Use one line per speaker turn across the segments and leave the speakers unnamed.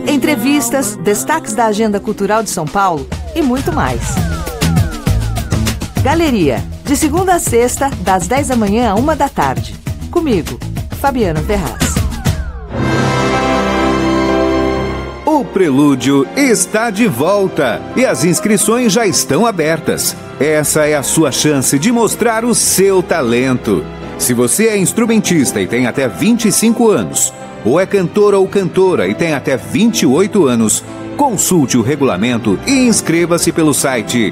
entrevistas, destaques da agenda cultural de São Paulo e muito mais. Galeria, de segunda a sexta, das 10 da manhã à 1 da tarde. Comigo, Fabiana Ferraz.
O Prelúdio está de volta e as inscrições já estão abertas. Essa é a sua chance de mostrar o seu talento. Se você é instrumentista e tem até 25 anos, ou é cantor ou cantora e tem até 28 anos, consulte o regulamento e inscreva-se pelo site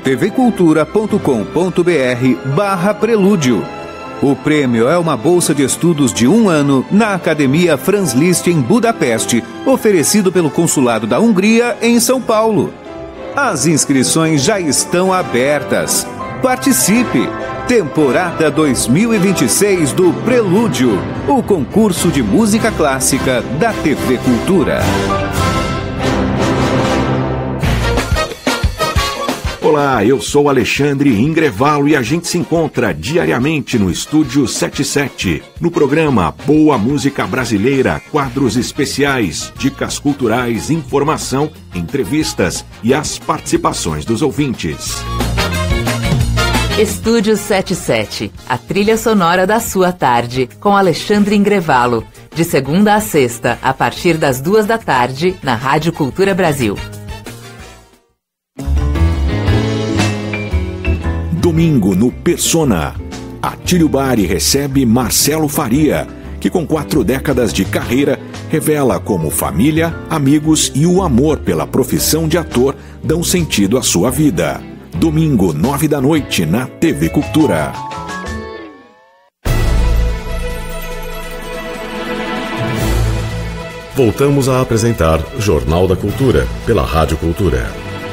tvcultura.com.br/prelúdio. O prêmio é uma bolsa de estudos de 1 ano na Academia Franz Liszt em Budapeste, oferecido pelo Consulado da Hungria em São Paulo. As inscrições já estão abertas. Participe! Temporada 2026 do Prelúdio, o concurso de música clássica da TV Cultura.
Olá, eu sou Alexandre Ingrevalo e a gente se encontra diariamente no Estúdio 77, no programa Boa Música Brasileira, quadros especiais, dicas culturais, informação, entrevistas e as participações dos ouvintes.
Estúdio 77, a trilha sonora da sua tarde, com Alexandre Ingrevalo, de segunda a sexta, a partir das 2 da tarde, na Rádio Cultura Brasil.
Domingo no Persona. Atílio Bari recebe Marcelo Faria, que com 4 décadas de carreira revela como família, amigos e o amor pela profissão de ator dão sentido à sua vida. Domingo, 9 da noite, na TV Cultura.
Voltamos a apresentar Jornal da Cultura, pela Rádio Cultura.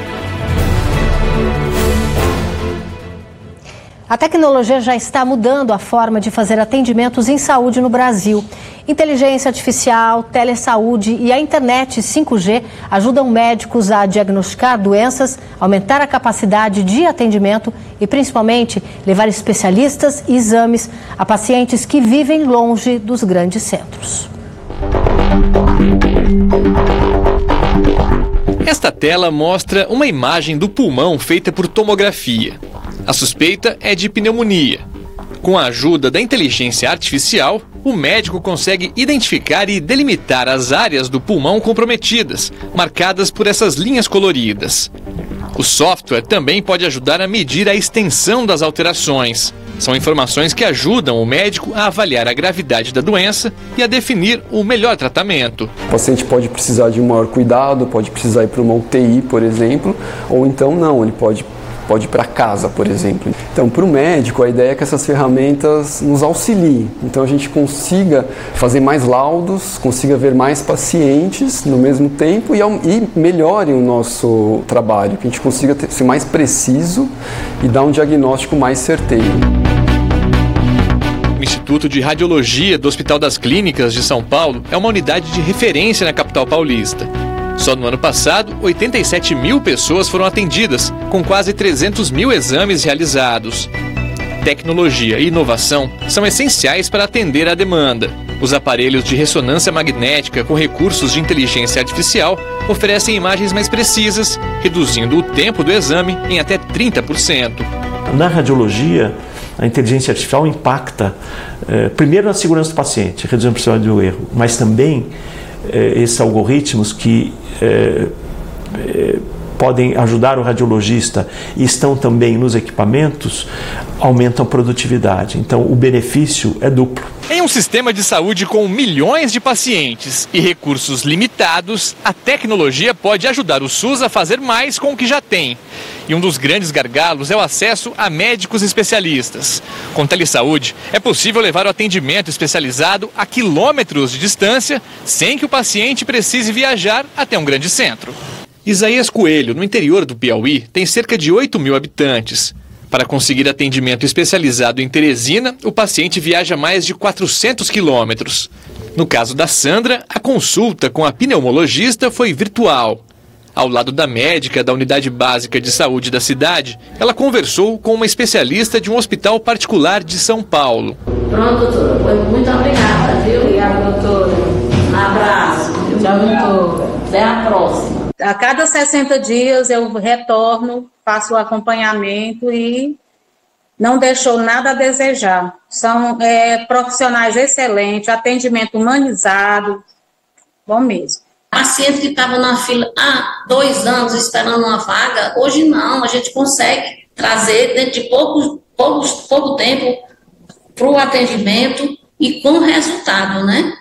A tecnologia já está mudando a forma de fazer atendimentos em saúde no Brasil. Inteligência artificial, telesaúde e a internet 5G ajudam médicos a diagnosticar doenças, aumentar a capacidade de atendimento e, principalmente, levar especialistas e exames a pacientes que vivem longe dos grandes centros.
Esta tela mostra uma imagem do pulmão feita por tomografia. A suspeita é de pneumonia. Com a ajuda da inteligência artificial, o médico consegue identificar e delimitar as áreas do pulmão comprometidas, marcadas por essas linhas coloridas. O software também pode ajudar a medir a extensão das alterações. São informações que ajudam o médico a avaliar a gravidade da doença e a definir o melhor tratamento.
O paciente pode precisar de um maior cuidado, pode precisar ir para uma UTI, por exemplo, ou então não, ele pode ir para casa, por exemplo. Então, para o médico, a ideia é que essas ferramentas nos auxiliem. Então, a gente consiga fazer mais laudos, consiga ver mais pacientes no mesmo tempo e melhore o nosso trabalho, que a gente consiga ser mais preciso e dar um diagnóstico mais certeiro.
O Instituto de Radiologia do Hospital das Clínicas de São Paulo é uma unidade de referência na capital paulista. Só no ano passado, 87 mil pessoas foram atendidas, com quase 300 mil exames realizados. Tecnologia e inovação são essenciais para atender a demanda. Os aparelhos de ressonância magnética com recursos de inteligência artificial oferecem imagens mais precisas, reduzindo o tempo do exame em até 30%.
Na radiologia, a inteligência artificial impacta, primeiro na segurança do paciente, reduzindo a possibilidade do erro, mas também esses algoritmos que podem ajudar o radiologista e estão também nos equipamentos, aumentam a produtividade. Então, o benefício é duplo.
Em um sistema de saúde com milhões de pacientes e recursos limitados, a tecnologia pode ajudar o SUS a fazer mais com o que já tem. E um dos grandes gargalos é o acesso a médicos especialistas. Com telesaúde, é possível levar o atendimento especializado a quilômetros de distância, sem que o paciente precise viajar até um grande centro. Isaías Coelho, no interior do Piauí, tem cerca de 8 mil habitantes. Para conseguir atendimento especializado em Teresina, o paciente viaja mais de 400 quilômetros. No caso da Sandra, a consulta com a pneumologista foi virtual. Ao lado da médica da Unidade Básica de Saúde da cidade, ela conversou com uma especialista de um hospital particular de São Paulo.
Pronto, doutora. Muito obrigada, viu? Obrigada, doutora. Um abraço. tchau, doutora. Até a próxima. A cada 60 dias eu retorno, faço o acompanhamento e não deixou nada a desejar. São profissionais excelentes, atendimento humanizado, bom mesmo.
Paciente que estava na fila há 2 anos esperando uma vaga, hoje não, a gente consegue trazer dentro de pouco tempo para o atendimento e com resultado, né?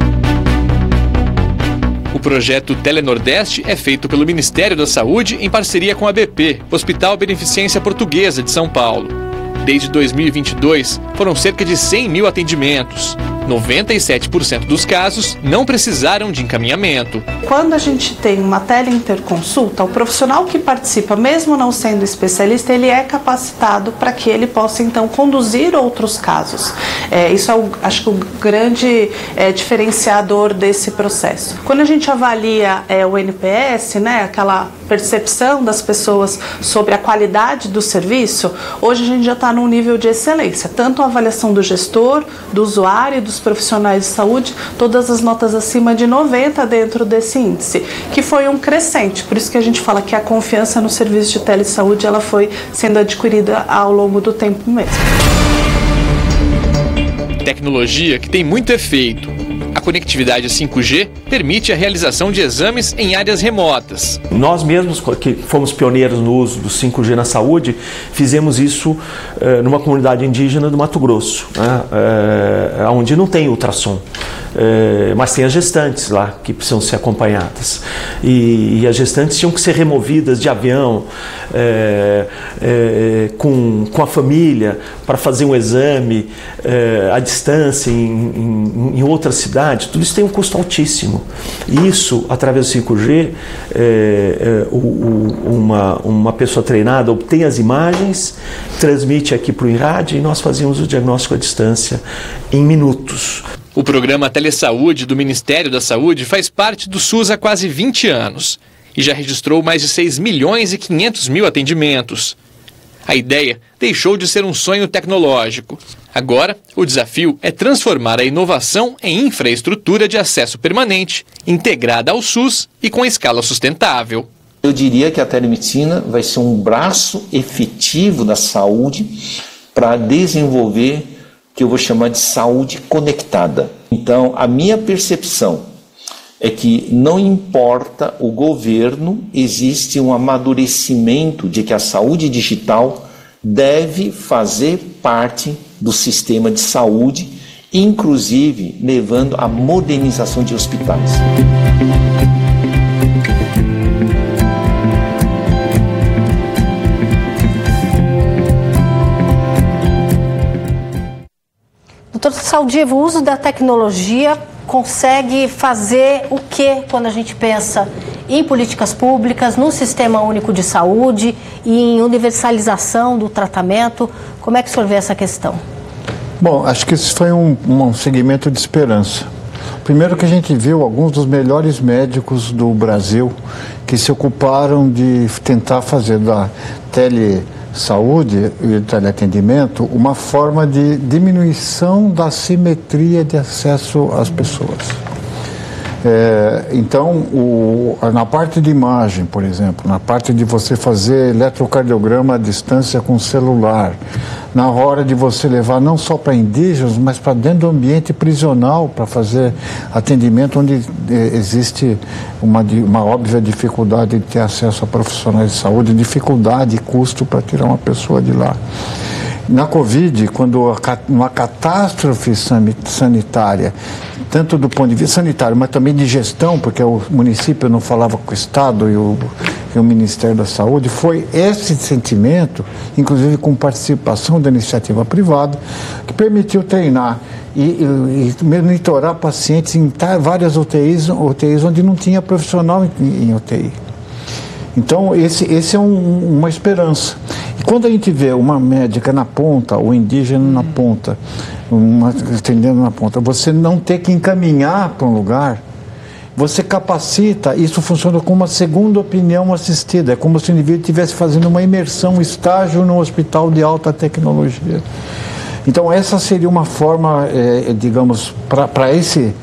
O projeto Telenordeste é feito pelo Ministério da Saúde em parceria com a BP, Hospital Beneficência Portuguesa de São Paulo. Desde 2022, foram cerca de 100 mil atendimentos. 97% dos casos não precisaram de encaminhamento.
Quando a gente tem uma teleinterconsulta, o profissional que participa, mesmo não sendo especialista, ele é capacitado para que ele possa, então, conduzir outros casos. Isso é, acho que, o grande diferenciador desse processo. Quando a gente avalia o NPS, né, aquela percepção das pessoas sobre a qualidade do serviço, hoje a gente já está num nível de excelência. Tanto a avaliação do gestor, do usuário e dos profissionais de saúde, todas as notas acima de 90 dentro desse índice, que foi um crescente. Por isso que a gente fala que a confiança no serviço de telesaúde ela foi sendo adquirida ao longo do tempo mesmo.
Tecnologia que tem muito efeito. A conectividade 5G permite a realização de exames em áreas remotas.
Nós mesmos, que fomos pioneiros no uso do 5G na saúde, fizemos isso numa comunidade indígena do Mato Grosso, né, onde não tem ultrassom. Mas tem as gestantes lá que precisam ser acompanhadas e as gestantes tinham que ser removidas de avião com a família para fazer um exame à distância em outra cidade. Tudo isso tem um custo altíssimo. Isso, através do 5G, uma pessoa treinada obtém as imagens, transmite aqui para o INRAD e nós fazemos o diagnóstico à distância em minutos.
O programa Telesaúde do Ministério da Saúde faz parte do SUS há quase 20 anos e já registrou mais de 6 milhões e 500 mil atendimentos. A ideia deixou de ser um sonho tecnológico. Agora, o desafio é transformar a inovação em infraestrutura de acesso permanente, integrada ao SUS e com escala sustentável.
Eu diria que a telemedicina vai ser um braço efetivo da saúde para desenvolver que eu vou chamar de saúde conectada. Então, a minha percepção é que não importa o governo, existe um amadurecimento de que a saúde digital deve fazer parte do sistema de saúde, inclusive levando à modernização de hospitais.
Doutor Saldivo, o uso da tecnologia consegue fazer o que quando a gente pensa em políticas públicas, no Sistema Único de Saúde e em universalização do tratamento? Como é que o senhor vê essa questão?
Bom, acho que esse foi um segmento de esperança. Primeiro que a gente viu alguns dos melhores médicos do Brasil que se ocuparam de tentar fazer da telesaúde e teleatendimento uma forma de diminuição da assimetria de acesso às pessoas. Então, na parte de imagem, por exemplo, na parte de você fazer eletrocardiograma à distância com celular, na hora de você levar não só para indígenas, mas para dentro do ambiente prisional, para fazer atendimento onde existe uma óbvia dificuldade de ter acesso a profissionais de saúde, dificuldade e custo para tirar uma pessoa de lá. Na Covid, quando uma catástrofe sanitária, tanto do ponto de vista sanitário, mas também de gestão, porque o município não falava com o Estado e o Ministério da Saúde, foi esse sentimento, inclusive com participação da iniciativa privada, que permitiu treinar e monitorar pacientes em várias UTIs onde não tinha profissional em UTI. Então, esse é uma esperança. E quando a gente vê uma médica na ponta, ou indígena na ponta, atendendo na ponta, você não ter que encaminhar para um lugar, você capacita, isso funciona como uma segunda opinião assistida, é como se o indivíduo estivesse fazendo uma imersão, um estágio no hospital de alta tecnologia. Então, essa seria uma forma, digamos, para esse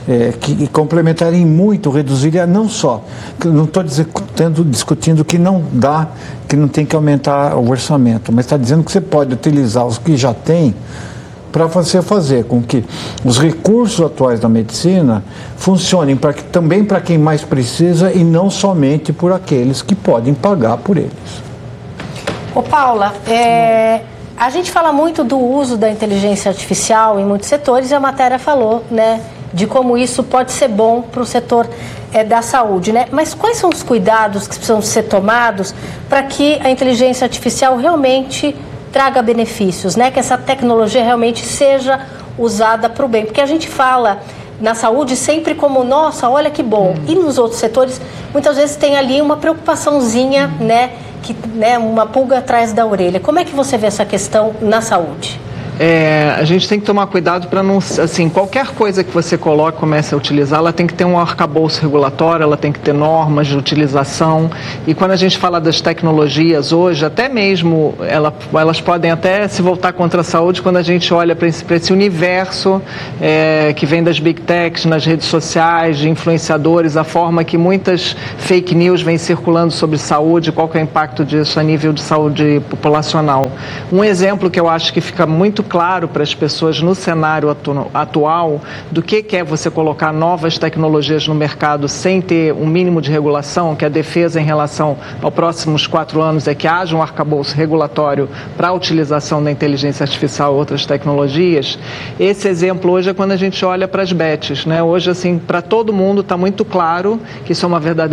que complementariam muito, reduziria não só, não estou discutindo que não dá, que não tem que aumentar o orçamento, mas está dizendo que você pode utilizar os que já tem para você fazer com que os recursos atuais da medicina funcionem também para quem mais precisa e não somente por aqueles que podem pagar por eles.
Ô Paula, a gente fala muito do uso da inteligência artificial em muitos setores e a matéria falou, né, de como isso pode ser bom para o setor da saúde, né? Mas quais são os cuidados que precisam ser tomados para que a inteligência artificial realmente traga benefícios, né? Que essa tecnologia realmente seja usada para o bem. Porque a gente fala na saúde sempre como, nossa, olha que bom. E nos outros setores, muitas vezes tem ali uma preocupaçãozinha, né? Uma pulga atrás da orelha. Como é que você vê essa questão na saúde?
A gente tem que tomar cuidado para não, assim, qualquer coisa que você coloque, comece a utilizar, ela tem que ter um arcabouço regulatório, ela tem que ter normas de utilização. E quando a gente fala das tecnologias hoje, até mesmo elas podem até se voltar contra a saúde quando a gente olha para esse universo que vem das big techs, nas redes sociais, de influenciadores, a forma que muitas fake news vêm circulando sobre saúde, qual que é o impacto disso a nível de saúde populacional. Um exemplo que eu acho que fica muito claro para as pessoas no cenário atual do que é você colocar novas tecnologias no mercado sem ter um mínimo de regulação, que a defesa em relação aos próximos 4 anos é que haja um arcabouço regulatório para a utilização da inteligência artificial e outras tecnologias. Esse exemplo hoje é quando a gente olha para as bets, né? Hoje, assim, para todo mundo está muito claro que isso é uma verdadeira